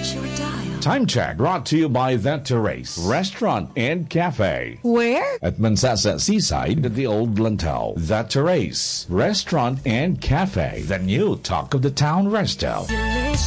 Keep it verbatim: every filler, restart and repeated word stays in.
your dial. Time check brought to you by The Terrace Restaurant and Cafe. Where? At Mansasa Seaside at the Old Lantal. The Terrace Restaurant and Cafe. The new talk of the town resto.